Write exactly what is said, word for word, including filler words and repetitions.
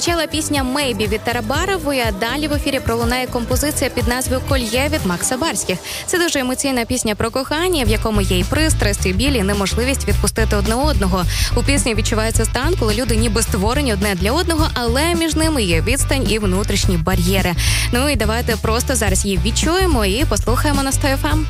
Прозвучала пісня «Maybe» від Тарабарової, а далі в ефірі пролунає композиція під назвою «Кольє» від Макса Барських. Це дуже емоційна пісня про кохання, в якому є і пристрасть, і біль, і неможливість відпустити одне одного. У пісні відчувається стан, коли люди ніби створені одне для одного, але між ними є відстань і внутрішні бар'єри. Ну і давайте просто зараз її відчуємо і послухаємо на сто еф ем.